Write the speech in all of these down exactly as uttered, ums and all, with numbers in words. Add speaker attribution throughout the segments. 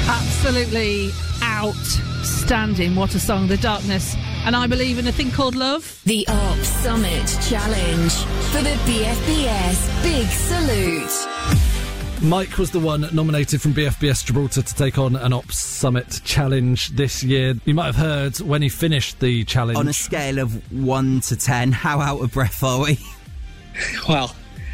Speaker 1: Absolutely outstanding. What a song. The Darkness. And I Believe in a Thing Called Love.
Speaker 2: The Op Summit Challenge for the B F B S Big Salute.
Speaker 3: Mike was the one nominated from B F B S Gibraltar to take on an Ops Summit Challenge this year. You might have heard when he finished the challenge.
Speaker 4: On a scale of one to ten, how out of breath are we?
Speaker 5: Well,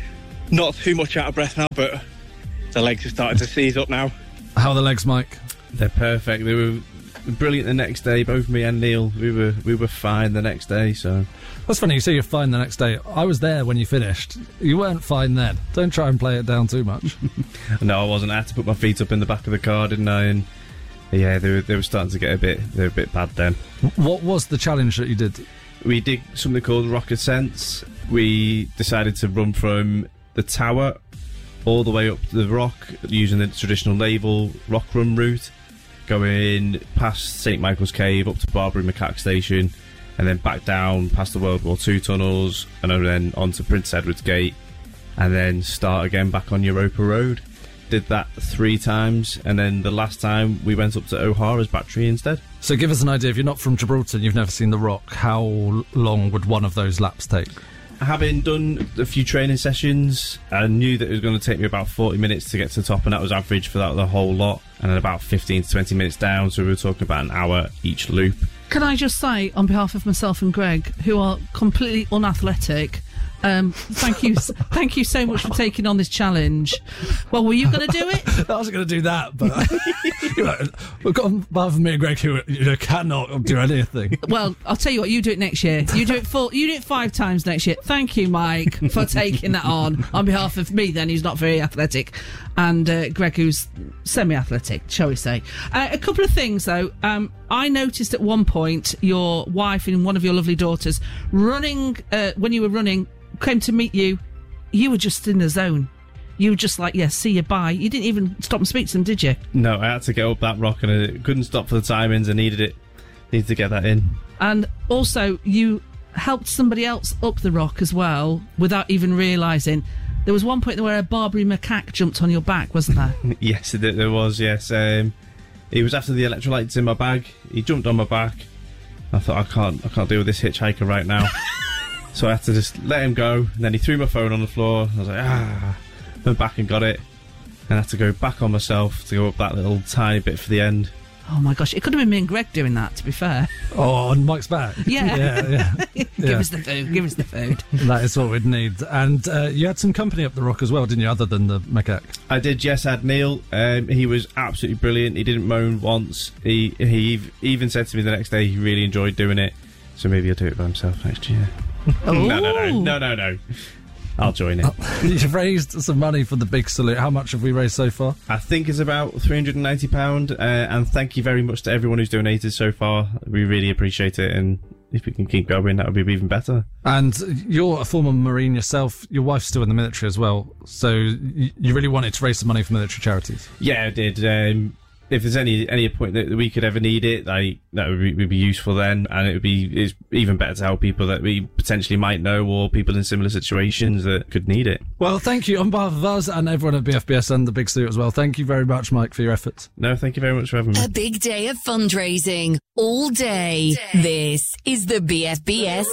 Speaker 5: not too much out of breath now, but the legs are starting to seize up now.
Speaker 3: How are the legs, Mike?
Speaker 6: They're perfect. They were brilliant the next day, both me and Neil. We were we were fine the next day, so...
Speaker 3: That's funny, you say you're fine the next day. I was there when you finished. You weren't fine then. Don't try and play it down too much.
Speaker 6: No, I wasn't. I had to put my feet up in the back of the car, didn't I? And yeah, they were, they were starting to get a bit, they were a bit bad then.
Speaker 3: What was the challenge that you did?
Speaker 6: We did something called Rock Ascents. We decided to run from the tower all the way up the rock using the traditional naval rock run route, going past Saint Michael's Cave up to Barbary Macaque Station, and then back down past the World War Two tunnels, and then onto Prince Edward's Gate, and then start again back on Europa Road. Did that three times, and then the last time we went up to O'Hara's Battery instead.
Speaker 3: So give us an idea, if you're not from Gibraltar and you've never seen the Rock, how long would one of those laps take?
Speaker 6: Having done a few training sessions, I knew that it was going to take me about forty minutes to get to the top, and that was average for that the whole lot, and then about fifteen to twenty minutes down, so we were talking about an hour each loop.
Speaker 1: Can I just say, on behalf of myself and Greg, who are completely unathletic, um, thank you thank you so much for taking on this challenge. Well, were you going to do it?
Speaker 3: I wasn't going to do that, but you know, we've got on behalf of me and Greg, who you know, cannot do anything.
Speaker 1: Well, I'll tell you what, you do it next year. You do it full, you do it five times next year. Thank you, Mike, for taking that on on behalf of me then, who's not very athletic, and uh, Greg, who's semi-athletic, shall we say. Uh, a couple of things, though. Um, I noticed at one point your wife and one of your lovely daughters running, uh, when you were running, came to meet you. You were just in the zone. You were just like, yeah, see you, bye. You didn't even stop and speak to them, did you?
Speaker 6: No, I had to get up that rock, and I couldn't stop for the timings. I needed it. Needed to get that in.
Speaker 1: And also, you helped somebody else up the rock as well, without even realising. There was one point where a Barbary macaque jumped on your back, wasn't there?
Speaker 6: Yes, there was, yes. Um, it was after the electrolytes in my bag. He jumped on my back. I thought, I can't, I can't deal with this hitchhiker right now. So I had to just let him go, and then he threw my phone on the floor. I was like, ah, went back and got it, and I had to go back on myself to go up that little tiny bit for the end.
Speaker 1: Oh my gosh, it could have been me and Greg doing that, to be fair.
Speaker 3: Oh, on Mike's back?
Speaker 1: Yeah.
Speaker 3: yeah, yeah.
Speaker 1: Give
Speaker 3: yeah.
Speaker 1: us the food, give us the food.
Speaker 3: That is what we'd need. And uh, you had some company up the rock as well, didn't you, other than the macaque?
Speaker 6: I did, yes. I had Neil. Um, he was absolutely brilliant. He didn't moan once. He, he even said to me the next day he really enjoyed doing it. So maybe he'll do it by himself next year. no, no, no, no, no, no. I'll join it.
Speaker 3: Oh, you've raised some money for the Big Salute. How much have we raised so far?
Speaker 6: I think it's about three hundred ninety pounds, uh, and thank you very much to everyone who's donated so far. We really appreciate it, and if we can keep going, that would be even better.
Speaker 3: And you're a former Marine yourself. Your wife's still in the military as well, so you really wanted to raise some money for military charities?
Speaker 6: Yeah, I did. Um, if there's any any point that we could ever need it, like, that would be, would be useful then, and it would be it's even better to help people that we potentially might know, or people in similar situations that could need it.
Speaker 3: Well, thank you on behalf of us and everyone at B F B S and the Big Salute as well. Thank you very much, Mike, for your efforts.
Speaker 6: No, thank you very much for having me.
Speaker 2: A big day of fundraising all day. This is the B F B S